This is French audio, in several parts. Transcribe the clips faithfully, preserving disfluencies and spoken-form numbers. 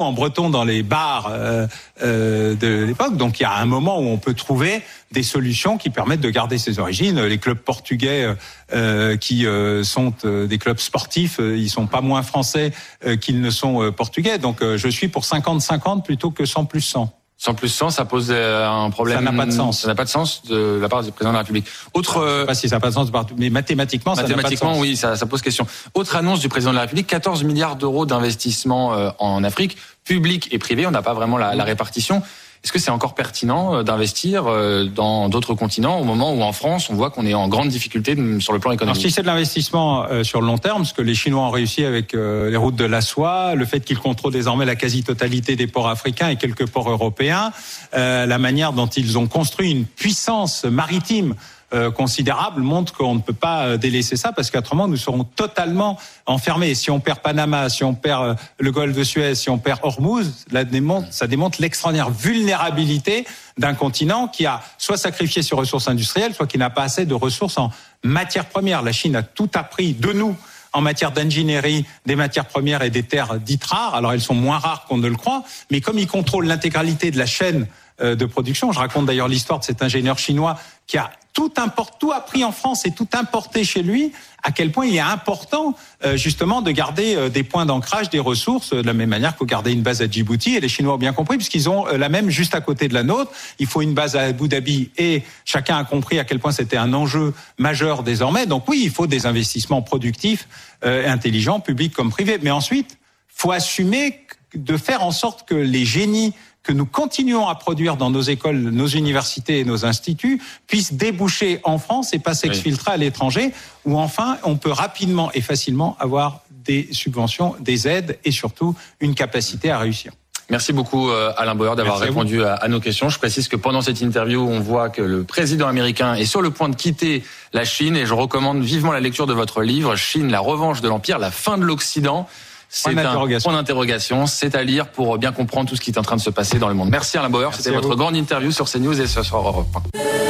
en breton dans les bars euh, euh, de l'époque. Donc il y a un moment où on peut trouver des solutions qui permettent de garder ses origines. Les clubs portugais euh, qui euh, sont euh, des clubs sportifs, euh, ils sont pas moins français euh, qu'ils ne sont euh, portugais. Donc euh, je suis pour cinquante cinquante plutôt que cent plus cent. cent plus cent, ça pose un problème. Ça n'a pas de sens. Ça n'a pas de sens de la part du président de la République. Autre. Je sais pas si ça n'a pas de sens, mais mathématiquement, ça n'a pas de sens. Mathématiquement, oui, ça, ça pose question. Autre annonce du président de la République, quatorze milliards d'euros d'investissement euh, en Afrique, public et privé. On n'a pas vraiment la, la répartition. Est-ce que c'est encore pertinent d'investir dans d'autres continents au moment où en France, on voit qu'on est en grande difficulté sur le plan économique? Alors, si c'est de l'investissement euh, sur le long terme, ce que les Chinois ont réussi avec euh, les routes de la soie, le fait qu'ils contrôlent désormais la quasi-totalité des ports africains et quelques ports européens, euh, la manière dont ils ont construit une puissance maritime Euh, considérable montre qu'on ne peut pas euh, délaisser ça parce qu'autrement nous serons totalement enfermés. Si on perd Panama, si on perd euh, le golfe de Suez, si on perd Hormuz, là, démontre, ça démontre l'extraordinaire vulnérabilité d'un continent qui a soit sacrifié ses ressources industrielles, soit qui n'a pas assez de ressources en matières premières. La Chine a tout appris de nous en matière d'ingénierie, des matières premières et des terres dites rares. Alors elles sont moins rares qu'on ne le croit, mais comme ils contrôlent l'intégralité de la chaîne de production, je raconte d'ailleurs l'histoire de cet ingénieur chinois qui a tout importé, tout appris en France et tout importé chez lui, à quel point il est important euh, justement de garder euh, des points d'ancrage des ressources euh, de la même manière qu'au garder une base à Djibouti, et les Chinois ont bien compris puisqu'ils ont euh, la même juste à côté de la nôtre. Il faut une base à Abu Dhabi et chacun a compris à quel point c'était un enjeu majeur désormais. Donc oui, il faut des investissements productifs euh, et intelligents, publics comme privés, mais ensuite faut assumer de faire en sorte que les génies que nous continuons à produire dans nos écoles, nos universités et nos instituts puissent déboucher en France et pas s'exfiltrer à l'étranger, où enfin on peut rapidement et facilement avoir des subventions, des aides et surtout une capacité à réussir. Merci beaucoup Alain Bauer d'avoir Merci répondu à, à nos questions. Je précise que pendant cette interview, on voit que le président américain est sur le point de quitter la Chine et je recommande vivement la lecture de votre livre, Chine, la revanche de l'Empire, la fin de l'Occident. C'est un point d'interrogation, c'est à lire pour bien comprendre tout ce qui est en train de se passer dans le monde. Merci Alain Bauer, Merci c'était votre grande interview sur CNews et ce soir Europe un.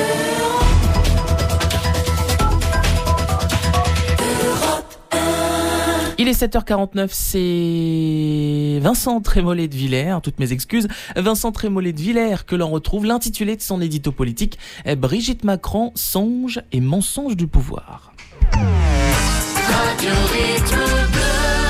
Il est sept heures quarante-neuf, c'est Vincent Trémollet de Villers, toutes mes excuses, Vincent Trémollet de Villers que l'on retrouve, l'intitulé de son édito politique, Brigitte Macron, songe et mensonge du pouvoir. Radio Rythme Bleu.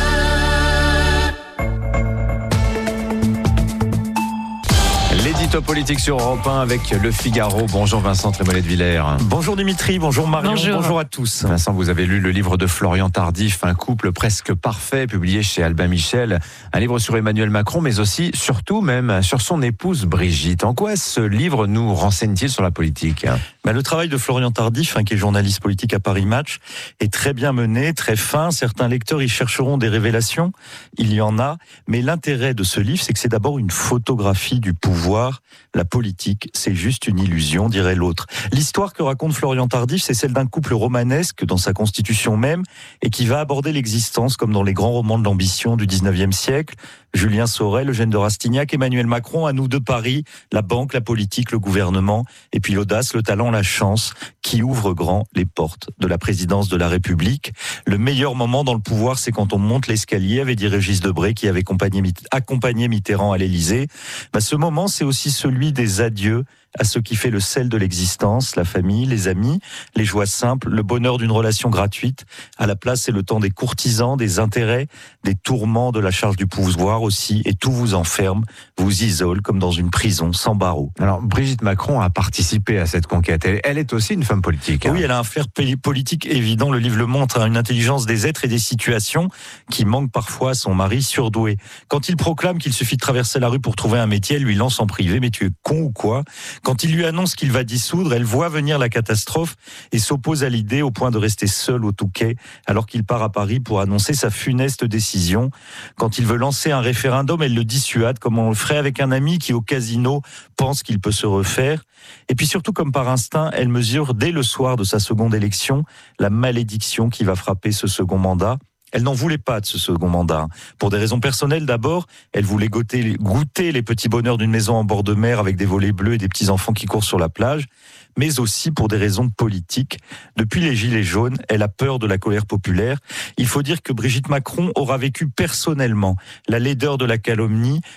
L'édito politique sur Europe un avec Le Figaro. Bonjour Vincent Trémollet de Villers. Bonjour Dimitri, bonjour Marion, bonjour. bonjour à tous. Vincent, vous avez lu le livre de Florian Tardif, Un couple presque parfait, publié chez Albin Michel. Un livre sur Emmanuel Macron, mais aussi, surtout même, sur son épouse Brigitte. En quoi ce livre nous renseigne-t-il sur la politique ? Bah, le travail de Florian Tardif, hein, qui est journaliste politique à Paris Match, est très bien mené, très fin. Certains lecteurs y chercheront des révélations. Il y en a. Mais l'intérêt de ce livre, c'est que c'est d'abord une photographie du pouvoir. La politique, c'est juste une illusion, dirait l'autre. L'histoire que raconte Florian Tardif, c'est celle d'un couple romanesque dans sa constitution même et qui va aborder l'existence comme dans les grands romans de l'ambition du dix-neuvième siècle. Julien Sorel, Eugène de Rastignac, Emmanuel Macron, à nous de Paris, la banque, la politique, le gouvernement, et puis l'audace, le talent, la chance, qui ouvre grand les portes de la présidence de la République. Le meilleur moment dans le pouvoir, c'est quand on monte l'escalier, avait dit Régis Debray, qui avait accompagné Mitterrand à l'Élysée. Bah, ce moment, c'est aussi celui des adieux à ce qui fait le sel de l'existence, la famille, les amis, les joies simples, le bonheur d'une relation gratuite. À la place, c'est le temps des courtisans, des intérêts, des tourments de la charge du pouvoir aussi, et tout vous enferme, vous isole comme dans une prison sans barreaux. Alors, Brigitte Macron a participé à cette conquête. Elle, elle est aussi une femme politique. Hein. Oui, elle a un flair politique évident. Le livre le montre, hein, une intelligence des êtres et des situations qui manque parfois à son mari surdoué. Quand il proclame qu'il suffit de traverser la rue pour trouver un métier, elle lui lance en privé « Mais tu es con ou quoi ?» Quand il lui annonce qu'il va dissoudre, elle voit venir la catastrophe et s'oppose à l'idée au point de rester seul au Touquet alors qu'il part à Paris pour annoncer sa funeste décision. Quand il veut lancer un référendum, elle le dissuade comme on le ferait avec un ami qui au casino pense qu'il peut se refaire. Et puis surtout, comme par instinct, elle mesure dès le soir de sa seconde élection la malédiction qui va frapper ce second mandat. Elle n'en voulait pas de ce second mandat. Pour des raisons personnelles d'abord, elle voulait goûter, goûter les petits bonheurs d'une maison en bord de mer avec des volets bleus et des petits-enfants qui courent sur la plage, mais aussi pour des raisons politiques. Depuis les Gilets jaunes, elle a peur de la colère populaire. Il faut dire que Brigitte Macron aura vécu personnellement la laideur de la calomnie,